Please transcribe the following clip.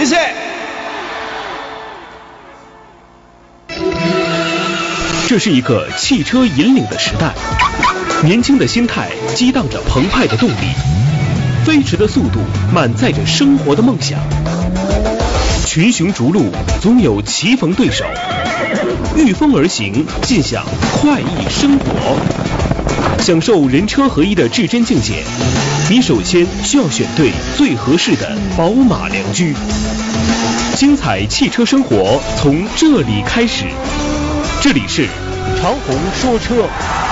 谢。 这是一个汽车引领的时代，年轻的心态激荡着澎湃的动力，飞驰的速度满载着生活的梦想。群雄逐鹿，总有棋逢对手，御风而行，尽享快意生活。享受人车合一的至臻境界，你首先需要选对最合适的宝马良驹。精彩汽车生活从这里开始，这里是长虹说车。